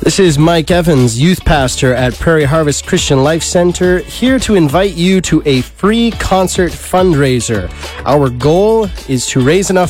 This is Mike Evans, youth pastor at Prairie Harvest Christian Life Center, here to invite you to a free concert fundraiser. Our goal is to raise enough